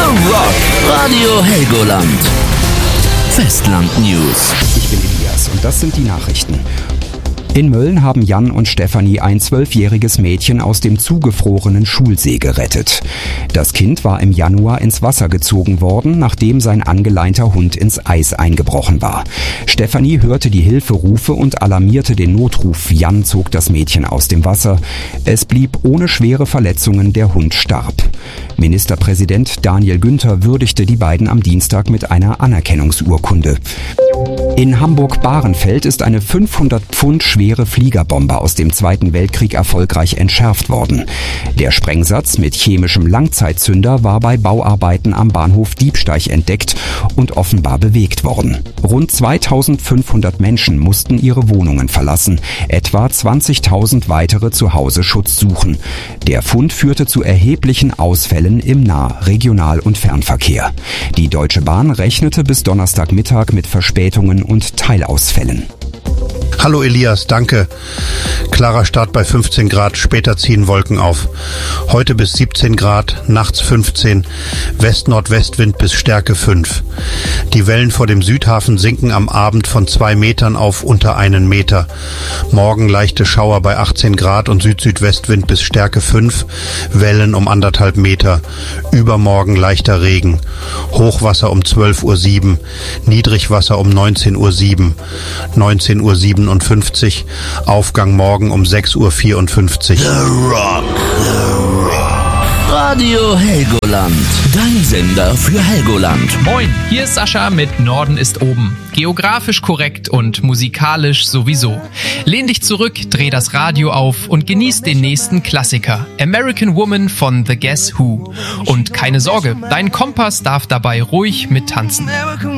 Rock, Radio Helgoland. Festland News. Ich bin Elias und das sind die Nachrichten. In Mölln haben Jan und Stefanie ein 12-jähriges Mädchen aus dem zugefrorenen Schulsee gerettet. Das Kind war im Januar ins Wasser gezogen worden, nachdem sein angeleinter Hund ins Eis eingebrochen war. Stefanie hörte die Hilferufe und alarmierte den Notruf. Jan zog das Mädchen aus dem Wasser. Es blieb ohne schwere Verletzungen, der Hund starb. Ministerpräsident Daniel Günther würdigte die beiden am Dienstag mit einer Anerkennungsurkunde. In Hamburg-Bahrenfeld ist eine 500 Pfund schwere Fliegerbombe aus dem Zweiten Weltkrieg erfolgreich entschärft worden. Der Sprengsatz mit chemischem Langzeitzünder war bei Bauarbeiten am Bahnhof Diebsteich entdeckt und offenbar bewegt worden. Rund 2500 Menschen mussten ihre Wohnungen verlassen, etwa 20.000 weitere zu Hause Schutz suchen. Der Fund führte zu erheblichen Ausfällen im Nah-, Regional- und Fernverkehr. Die Deutsche Bahn rechnete bis Donnerstagmittag mit Verspätungen und Teilausfällen. Hallo Elias, danke. Klarer Start bei 15 Grad, später ziehen Wolken auf. Heute bis 17 Grad, nachts 15, West-Nordwestwind bis Stärke 5. Die Wellen vor dem Südhafen sinken am Abend von 2 Metern auf unter 1 Meter. Morgen leichte Schauer bei 18 Grad und Süd-Südwestwind bis Stärke 5, Wellen um 1,5 Meter. Übermorgen leichter Regen. Hochwasser um 12:07 Uhr, Niedrigwasser um 19:07 Uhr, 19:57 Uhr, Aufgang morgen um 6:54 Uhr. The Rock. Radio Helgoland. Dein Sender für Helgoland. Moin, hier ist Sascha mit Norden ist oben. Geografisch korrekt und musikalisch sowieso. Lehn dich zurück, dreh das Radio auf und genieß den nächsten Klassiker. American Woman von The Guess Who. Und keine Sorge, dein Kompass darf dabei ruhig mittanzen.